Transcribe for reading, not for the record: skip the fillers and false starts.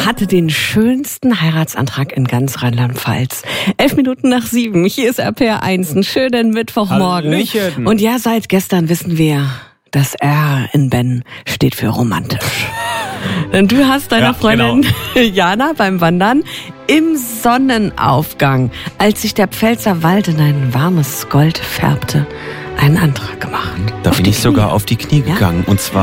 hatte den schönsten Heiratsantrag in ganz Rheinland-Pfalz. 7:11. Hier ist RPR1. Einen schönen Mittwochmorgen. Hallöchen. Und ja, seit gestern wissen wir, das R in Ben steht für romantisch. Denn du hast deiner Freundin Jana beim Wandern im Sonnenaufgang, als sich der Pfälzer Wald in ein warmes Gold färbte, einen Antrag gemacht. Da bin ich sogar auf die Knie gegangen. Und zwar